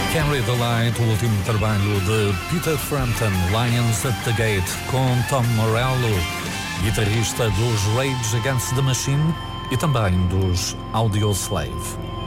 Carry the Light, o último trabalho de Peter Frampton, Lions at the Gate, com Tom Morello, guitarrista dos Rage Against the Machine e também dos Audioslave.